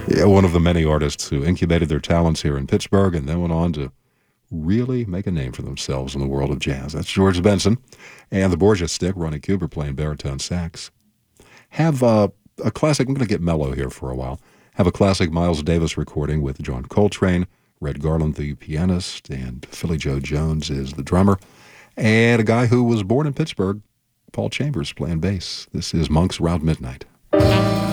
Yeah, one of the many artists who incubated their talents here in Pittsburgh and then went on to really make a name for themselves in the world of jazz. That's George Benson. And the Borgia Stick, Ronnie Cooper playing baritone sax. Have a classic, I'm going to get mellow here for a while, have a classic Miles Davis recording with John Coltrane, Red Garland, the pianist, and Philly Joe Jones is the drummer, and a guy who was born in Pittsburgh, Paul Chambers, playing bass. This is Monks Round Midnight.